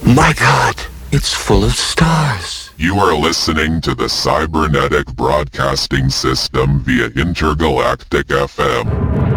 My God, it's full of stars. You are listening to the Cybernetic Broadcasting System via Intergalactic FM.